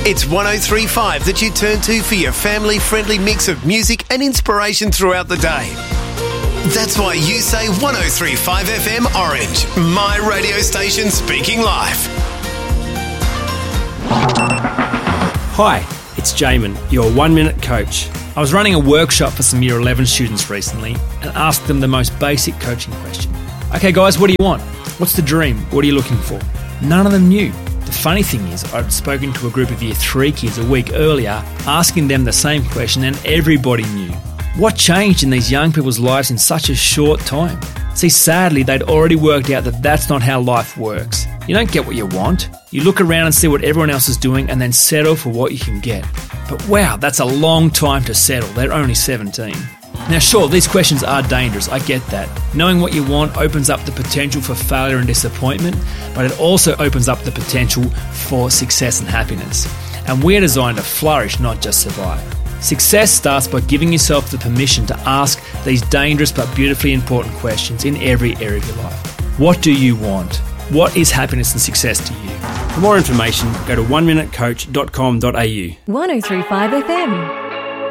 It's 103.5 that you turn to for your family-friendly mix of music and inspiration throughout the day. That's why you say 103.5 FM Orange, my radio station speaking live. Hi, it's Jamin, your 1 Minute Coach. I was running a workshop for some Year 11 students recently and asked them the most basic coaching question. Okay guys, what do you want? What's the dream? What are you looking for? None of them knew. The funny thing is, I'd spoken to a group of Year 3 kids a week earlier, asking them the same question, and everybody knew. What changed in these young people's lives in such a short time? See, sadly, they'd already worked out that that's not how life works. You don't get what you want. You look around and see what everyone else is doing and then settle for what you can get. But wow, that's a long time to settle. They're only 17. Now sure, these questions are dangerous, I get that. Knowing what you want opens up the potential for failure and disappointment, but it also opens up the potential for success and happiness. And we're designed to flourish, not just survive. Success starts by giving yourself the permission to ask these dangerous but beautifully important questions in every area of your life. What do you want? What is happiness and success to you? For more information, go to oneminutecoach.com.au. 103.5 FM.